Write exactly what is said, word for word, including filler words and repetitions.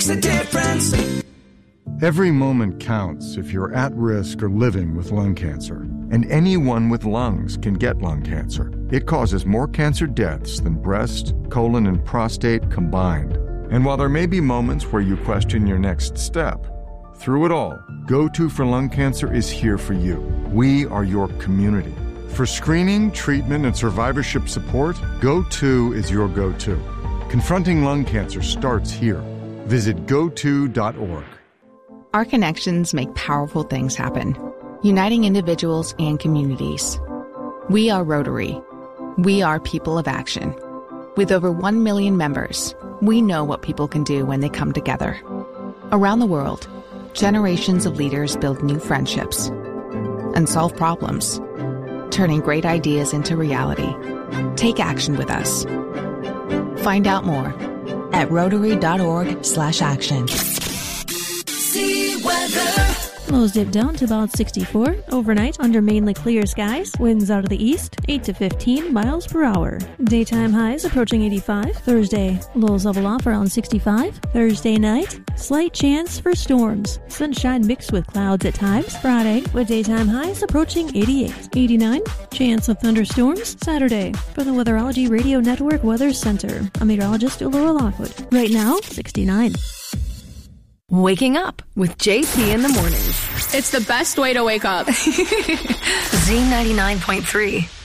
makes a difference. Every moment counts if you're at risk or living with lung cancer. And anyone with lungs can get lung cancer. It causes more cancer deaths than breast, colon, and prostate combined. And while there may be moments where you question your next step, through it all, Go To for Lung Cancer is here for you. We are your community. For screening, treatment, and survivorship support, Go To is your go-to. Confronting lung cancer starts here. Visit go to dot org. Our connections make powerful things happen, uniting individuals and communities. We are Rotary. We are people of action. With over one million members, we know what people can do when they come together. Around the world, generations of leaders build new friendships and solve problems, turning great ideas into reality. Take action with us. Find out more at rotary dot org slash action. See weather. Lows dip down to about sixty-four overnight under mainly clear skies. Winds out of the east, eight to fifteen miles per hour. Daytime highs approaching eighty-five. Thursday, lows level off around sixty-five. Thursday night, slight chance for storms. Sunshine mixed with clouds at times. Friday, with daytime highs approaching eighty-eight. eighty-nine, chance of thunderstorms. Saturday, for the Weatherology Radio Network Weather Center, I'm meteorologist Laura Lockwood. Right now, sixty-nine. Waking up with J P in the mornings. It's the best way to wake up. Z ninety-nine point three.